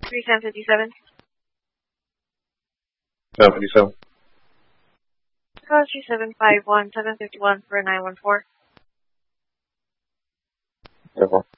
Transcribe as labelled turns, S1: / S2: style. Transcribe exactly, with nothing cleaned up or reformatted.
S1: three seven five seven.
S2: seven fifty-seven.
S1: Call three seven five one seven five one for nine one four.
S2: Therefore.